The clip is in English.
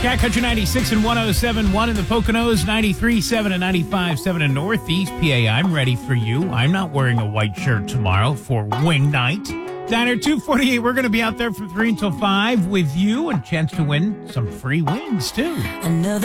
Cat Country 96 and 107.1 in the Poconos, 93.7 and 95.7 in Northeast PA. I'm ready for you. I'm not wearing a white shirt tomorrow for Wing Night. Diner 248, we're going to be out there from 3 until 5 with you and a chance to win some free wings, too. Another